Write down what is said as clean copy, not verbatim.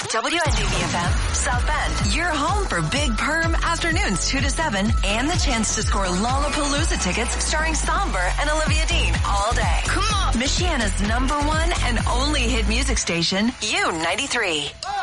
WNDB-FM, South Bend, your home for Big Perm afternoons 2 to 7 and the chance to score Lollapalooza tickets starring Somber and Olivia Dean all day. Come on. Michiana's #1 and only hit music station, U93.